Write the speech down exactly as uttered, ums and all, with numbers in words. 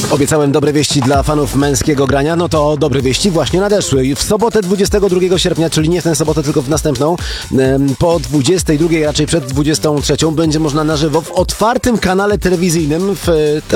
Obiecałem dobre wieści dla fanów męskiego grania, no to dobre wieści właśnie nadeszły. W sobotę dwudziestego drugiego sierpnia, czyli nie w tę sobotę, tylko w następną, po dwudziestej drugiej, raczej przed dwudziestą trzecią będzie można na żywo w otwartym kanale telewizyjnym w